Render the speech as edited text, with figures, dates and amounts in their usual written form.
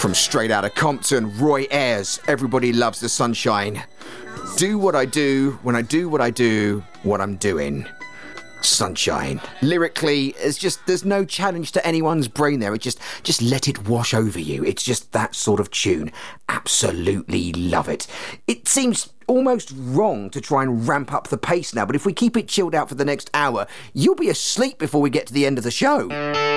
From Straight Outta Compton, Roy Ayers, Everybody Loves the Sunshine. Do what I do, when I do what I do, what I'm doing. Sunshine. Lyrically, there's no challenge to anyone's brain there. It just let it wash over you. It's just that sort of tune. Absolutely love it. It seems almost wrong to try and ramp up the pace now, but if we keep it chilled out for the next hour, you'll be asleep before we get to the end of the show.